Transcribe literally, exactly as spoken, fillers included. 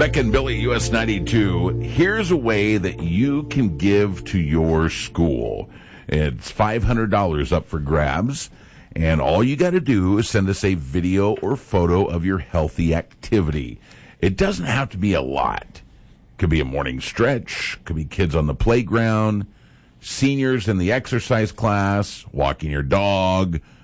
Beck and Billy, U S ninety-two. Here's a way that you can give to your school. It's five hundred dollars up for grabs, and all you got to do is send us a video or photo of your healthy activity. It doesn't have to be a lot. Could be a morning stretch, could be kids on the playground, seniors in the exercise class, walking your dog,